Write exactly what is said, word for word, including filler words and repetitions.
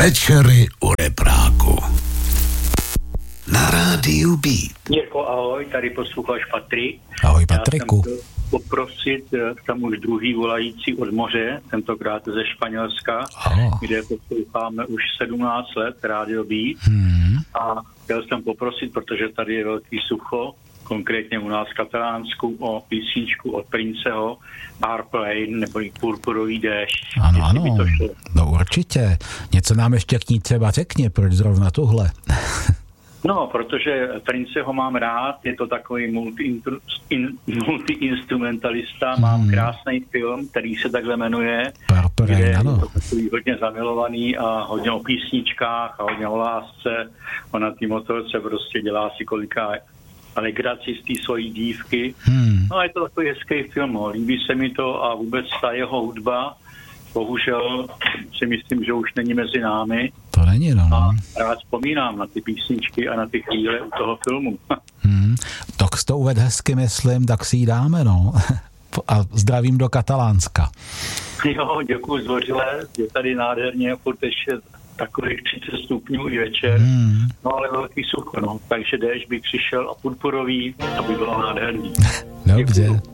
Večery u repráku. Na rádiu Beat. Jirko, ahoj, tady posluchač Patrik. Ahoj, Patriku. Já jsem poprosit, jsem už druhý volající od moře, tentokrát ze Španělska, oh. kde posloucháme už sedmnáct let rádio Beat. Hmm. A chtěl jsem poprosit, protože tady je velký sucho, konkrétně u nás v Katalánsku, o písničku od Princeho Purple Rain, nebo i Purpurový déšť. Ano, ano, no určitě. Něco nám ještě k ní třeba řekni, proč zrovna tuhle. No, protože Princeho mám rád, je to takový multi-instrumentalista, hmm. mám krásný film, který se takhle jmenuje, Purple kde Rain, ano. je to takový hodně zamilovaný a hodně o písničkách a hodně o lásce. Ona tý motorce prostě dělá si koliká alegraci z té svojí dívky. Hmm. No a je to takový hezký film, no. Líbí se mi to a vůbec ta jeho hudba, bohužel si myslím, že už není mezi námi. To není, no. A rád vzpomínám na ty písničky a na ty chvíle u toho filmu. Hmm. Tak jsi to uvedl hezky, myslím, tak si ji dáme, no. A zdravím do Katalánska. Jo, děkuji zdvořile, je tady nádherně, furt ještě takových třicet stupňů i večer, hmm. no ale velký sucho, no. Takže déšť by přišel a purpurový, to by bylo nádherný. Dobře. Děkuju.